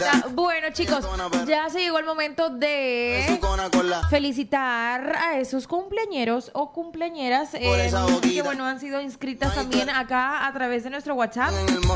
Bueno, chicos, ya se llegó el momento de felicitar a esos cumpleañeros o cumpleañeras que, bueno, han sido inscritas también acá a través de nuestro WhatsApp.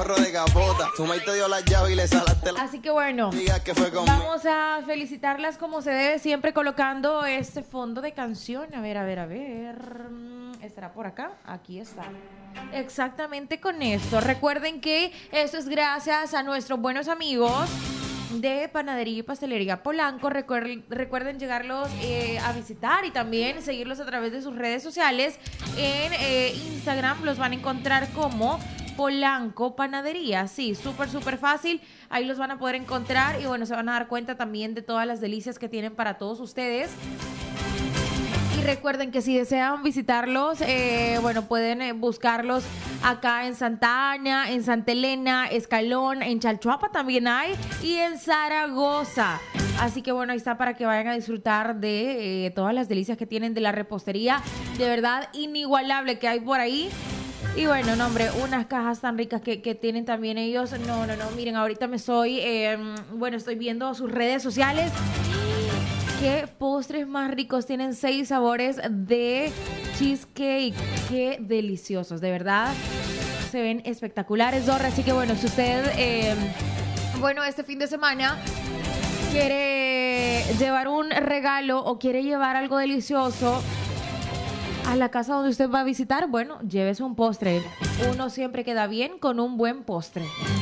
Así que, bueno, vamos a felicitarlas como se debe, siempre colocando este fondo de canción. A ver. ¿Estará por acá? Aquí está. Exactamente con esto. Recuerden que esto es gracias a nuestros buenos amigos de Panadería y Pastelería Polanco. Recuerden llegarlos a visitar y también seguirlos a través de sus redes sociales. En Instagram los van a encontrar como Polanco Panadería. Sí, súper fácil. Ahí los van a poder encontrar y, bueno, se van a dar cuenta también de todas las delicias que tienen para todos ustedes. Y recuerden que si desean visitarlos, bueno, pueden buscarlos acá en Santa Ana, en Santa Elena, Escalón, en Chalchuapa también hay, y en Zaragoza. Así que, bueno, ahí está para que vayan a disfrutar de todas las delicias que tienen de la repostería, de verdad inigualable que hay por ahí. Y bueno, no, hombre, unas cajas tan ricas que tienen también ellos. No, miren, ahorita estoy viendo sus redes sociales. Qué postres más ricos, tienen 6 sabores de cheesecake, qué deliciosos, de verdad, se ven espectaculares, Dorra. Así que, bueno, si usted, este fin de semana quiere llevar un regalo o quiere llevar algo delicioso a la casa donde usted va a visitar, bueno, llévese un postre. Uno siempre queda bien con un buen postre.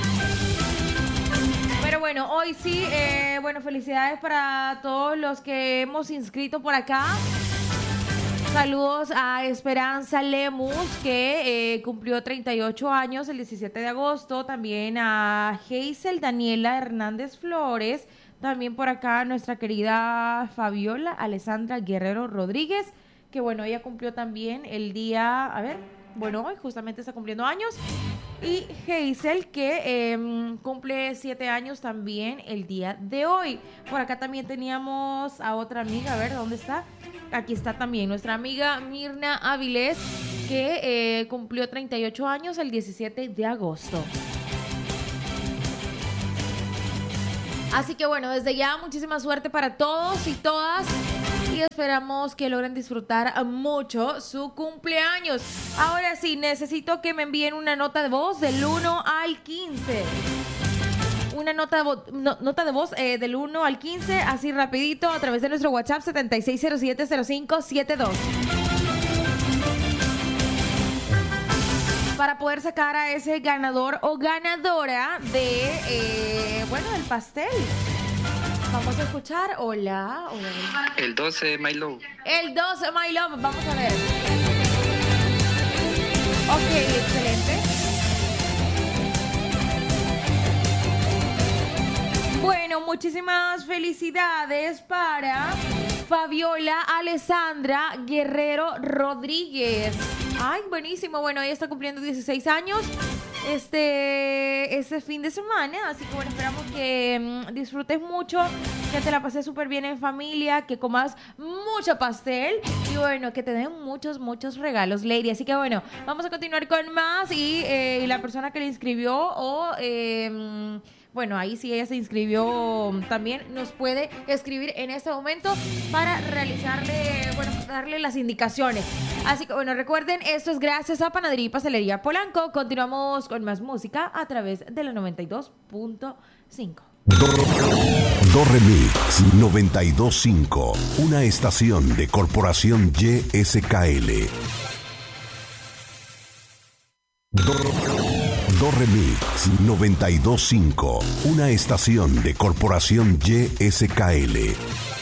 Pero bueno, hoy sí, felicidades para todos los que hemos inscrito por acá. Saludos a Esperanza Lemus, que cumplió 38 años el 17 de agosto. También a Hazel Daniela Hernández Flores. También por acá nuestra querida Fabiola Alessandra Guerrero Rodríguez, que, bueno, ella cumplió también el día, hoy justamente está cumpliendo años. Y Hazel, que cumple 7 años también el día de hoy. Por acá también teníamos a otra amiga, a ver, ¿dónde está? Aquí está también nuestra amiga Mirna Avilés, que cumplió 38 años el 17 de agosto. Así que, bueno, desde ya muchísima suerte para todos y todas. Y esperamos que logren disfrutar mucho su cumpleaños. Ahora sí, necesito que me envíen una nota de voz del 1 al 15. Una nota de voz del 1 al 15, así rapidito, a través de nuestro WhatsApp 76070572. Para poder sacar a ese ganador o ganadora de, del pastel. Vamos a escuchar. Hola. El 12, My Love. El 12, My Love. Vamos a ver. Ok, excelente. Bueno, muchísimas felicidades para Fabiola Alessandra Guerrero Rodríguez. Ay, buenísimo. Bueno, ella está cumpliendo 16 años este fin de semana, así que, bueno, esperamos que disfrutes mucho, que te la pases súper bien en familia, que comas mucho pastel y, bueno, que te den muchos regalos, Lady. Así que, bueno, vamos a continuar con más y la persona que le inscribió ahí sí ella se inscribió también, nos puede escribir en este momento para darle las indicaciones. Así que, bueno, recuerden, esto es gracias a Panadería y Pastelería Polanco. Continuamos con más música a través de la 92.5. Do Remix 92.5, una estación de Corporación YSKL. Do Remix 92.5, una estación de Corporación YSKL.